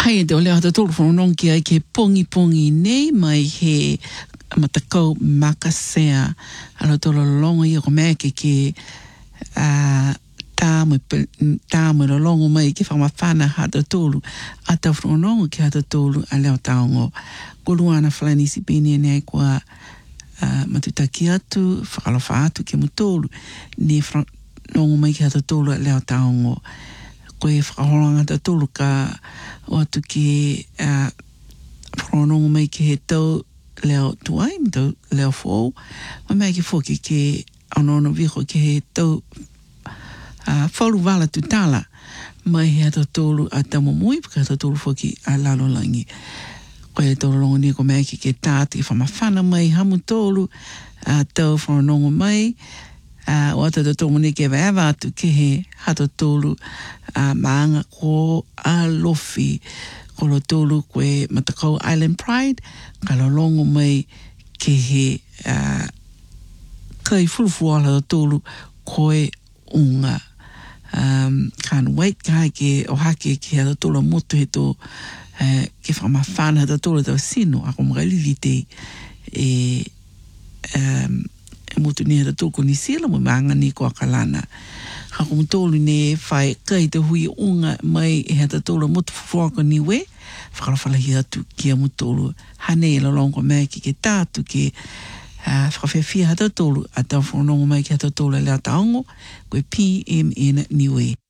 Hai te olea hata tolu whanonong ki ai ke pongi nei mai he matakau makasea ala tolo longo i ako mea ke tāmu longo mai ki whamawhana hata tolu a tau whanonong ki hata tolu a leo taongo koluana whalanisi pene nei kua matutaki atu whakalofa atu ke mutolu ne whanongo mai ki hata tolu a leo taongo koe whakahoranga ta tolu ka o atu ke whanongo mai ki he tau leo tuai, tau leo fōu ma mea ki whoki ke anono viho ki he tau whauru wala tu tala mai he ata tolu a tamo mui paka ata tolu whoki a lalolangi koe tolu longo ni ko mea ki ke tāti whamawhana mai hamu tolu a tau whanongo mai o ata to tomo ni ke waewa atu ke he hata tolu maanga ko a lofi ko lo tolu koe matakau Island Pride ka lo longo mai ke he kai fulufuala tolu koe unga can't wait kai ke o hake ke hata tolu motu he to ke whamawhana hata tolu tau sino ako mga lilite motu ni hata tolu ko ni sila mo maanga ni ko akalana ako mutolu ne whai kai te hui unga mai e hata tolu motu fufuaka ni we whakalawhalahi atu ki a mutolu hane la longo mai ki ke tātu ke whakawhiawhia hata tolu a tau whanongo mai ki hata tolu a lea taongo koe PMN ni we